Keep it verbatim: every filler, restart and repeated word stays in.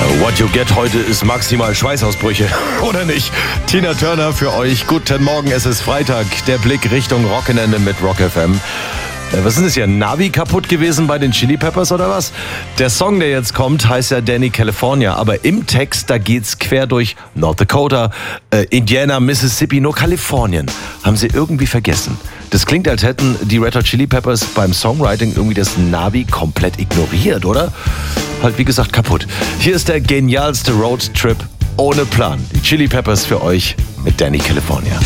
What you get heute ist maximal Schweißausbrüche, oder nicht? Tina Turner für euch. Guten Morgen, es ist Freitag. Der Blick Richtung Wochenende mit Rock F M. Was ist das hier? Navi kaputt gewesen bei den Chili Peppers oder was? Der Song, der jetzt kommt, heißt ja Danny California. Aber im Text, da geht's quer durch North Dakota, äh, Indiana, Mississippi, nur Kalifornien. Haben sie irgendwie vergessen. Das klingt, als hätten die Red Hot Chili Peppers beim Songwriting irgendwie das Navi komplett ignoriert, oder? Halt, wie gesagt, kaputt. Hier ist der genialste Roadtrip ohne Plan. Die Chili Peppers für euch mit Danny California.